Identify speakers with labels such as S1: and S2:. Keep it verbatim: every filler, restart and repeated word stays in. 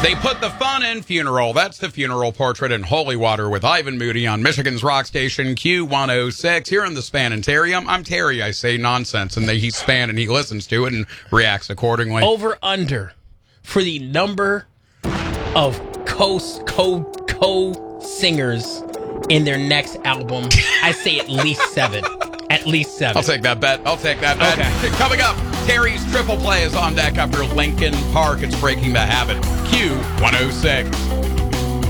S1: They put the fun in funeral. That's the funeral portrait in Holy Water with Ivan Moody on Michigan's rock station Q one oh six. Here in the Spanitarium, I'm Terry. I say nonsense, and he's Span, and he listens to it and reacts accordingly.
S2: Over under for the number of co co co singers in their next album. I say at least seven. At least seven.
S1: I'll take that bet. I'll take that bet.
S2: Okay.
S1: Coming up, Terry's Triple Play is on deck after Linkin Park. It's Breaking the Habit. Q one oh six.